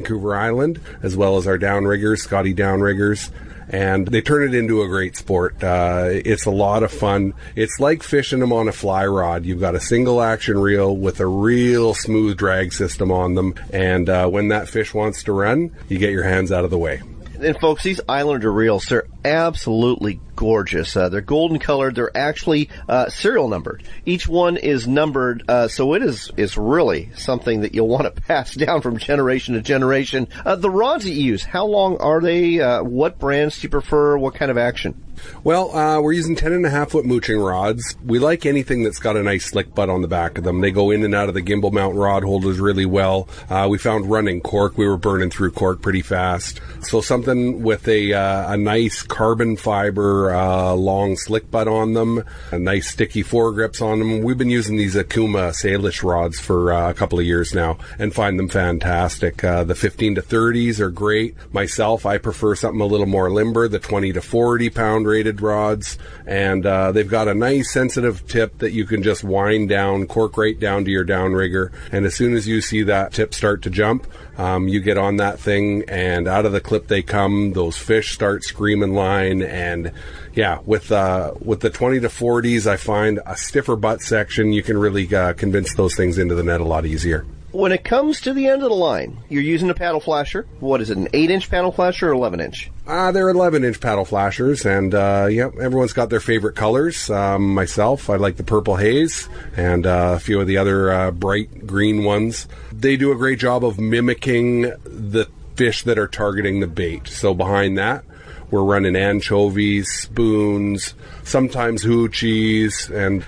Vancouver Island, as well as our downriggers, Scotty downriggers. And they turn it into a great sport. It's a lot of fun. It's like fishing them on a fly rod. You've got a single action reel with a real smooth drag system on them. And when that fish wants to run, you get your hands out of the way. And folks, these Islander reels, they're absolutely gorgeous. They're golden colored. They're actually serial numbered. Each one is numbered, so it's really something that you'll want to pass down from generation to generation. The rods that you use, how long are they? What brands do you prefer? What kind of action? Well, we're using 10.5-foot mooching rods. We like anything that's got a nice slick butt on the back of them. They go in and out of the gimbal mount rod holders really well. We found running cork. We were burning through cork pretty fast. So something with a nice carbon fiber, long slick butt on them, a nice sticky foregrips on them. We've been using these Akuma Salish rods for a couple of years now and find them fantastic. The 15 to 30s are great. Myself, I prefer something a little more limber, the 20 to 40 pound rated rods, and they've got a nice sensitive tip that you can just wind down, cork right down to your downrigger, and as soon as you see that tip start to jump, you get on that thing and out of the clip they come. Those fish start screaming line, and yeah, with the 20 to 40s, I find a stiffer butt section, you can really convince those things into the net a lot easier. When it comes to the end of the line, you're using a paddle flasher. What is it, an 8-inch paddle flasher or 11-inch? They're 11-inch paddle flashers, and everyone's got their favorite colors. Myself, I like the purple haze, and a few of the other bright green ones. They do a great job of mimicking the fish that are targeting the bait. So behind that, we're running anchovies, spoons, sometimes hoochies, and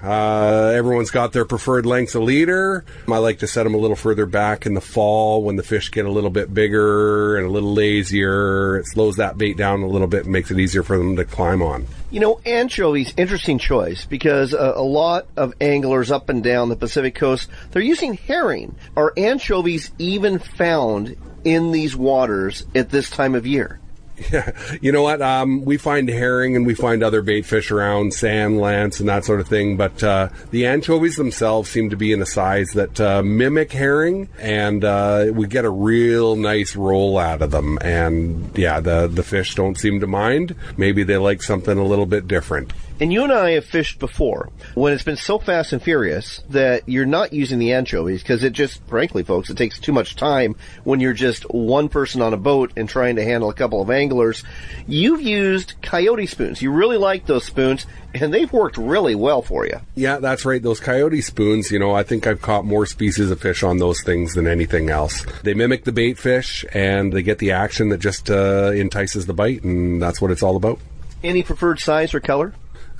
everyone's got their preferred lengths of leader. I like to set them a little further back in the fall when the fish get a little bit bigger and a little lazier. It slows that bait down a little bit and makes it easier for them to climb on. You know, anchovies, interesting choice, because a lot of anglers up and down the Pacific Coast, they're using herring. Are anchovies even found in these waters at this time of year? Yeah, you know what? We find herring and we find other bait fish around, sand lance and that sort of thing. But the anchovies themselves seem to be in a size that mimic herring, and we get a real nice roll out of them. And yeah, the fish don't seem to mind. Maybe they like something a little bit different. And you and I have fished before when it's been so fast and furious that you're not using the anchovies because it just, frankly, folks, it takes too much time when you're just one person on a boat and trying to handle a couple of anglers. You've used coyote spoons. You really like those spoons, and they've worked really well for you. Yeah, that's right. Those coyote spoons, I think I've caught more species of fish on those things than anything else. They mimic the bait fish, and they get the action that just entices the bite, and that's what it's all about. Any preferred size or color?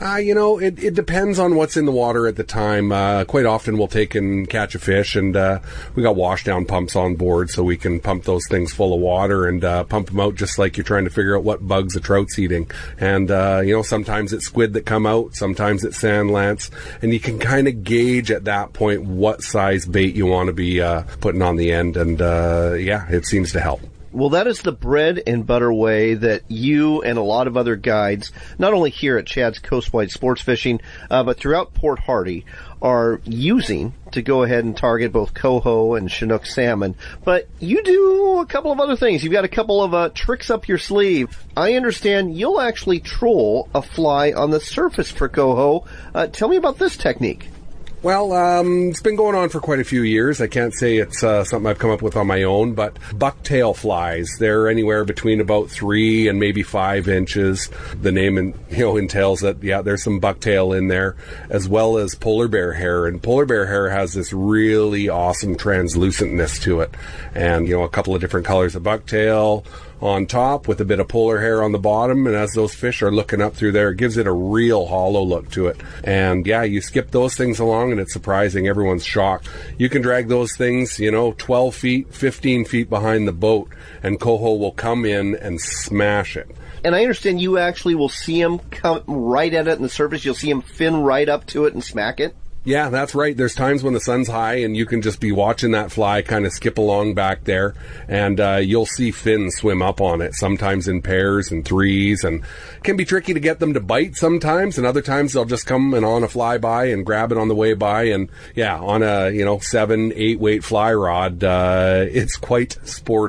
It depends on what's in the water at the time. Quite often we'll take and catch a fish, and we got washdown pumps on board, so we can pump those things full of water and pump them out just like you're trying to figure out what bugs a trout's eating. And, sometimes it's squid that come out, sometimes it's sand lance, and you can kind of gauge at that point what size bait you want to be putting on the end, and it seems to help. Well, that is the bread and butter way that you and a lot of other guides, not only here at Chad's Coastwide Sports Fishing, but throughout Port Hardy, are using to go ahead and target both coho and Chinook salmon. But you do a couple of other things. You've got a couple of tricks up your sleeve. I understand you'll actually troll a fly on the surface for coho. Tell me about this technique. Well, it's been going on for quite a few years. I can't say it's something I've come up with on my own, but bucktail flies, they're anywhere between about 3 and maybe 5 inches. The name entails that, there's some bucktail in there, as well as polar bear hair. And polar bear hair has this really awesome translucentness to it. And, a couple of different colors of bucktail on top with a bit of polar hair on the bottom, and as those fish are looking up through there, it gives it a real hollow look to it. And you skip those things along and it's surprising. Everyone's shocked. You can drag those things, 12 feet, 15 feet behind the boat, and coho will come in and smash it. And I understand you actually will see them come right at it in the surface. You'll see them fin right up to it and smack it. Yeah, that's right. There's times when the sun's high and you can just be watching that fly kind of skip along back there, and you'll see fins swim up on it, sometimes in pairs and threes, and it can be tricky to get them to bite sometimes, and other times they'll just come and on a flyby and grab it on the way by, and on a 7-8 weight fly rod, it's quite sporty.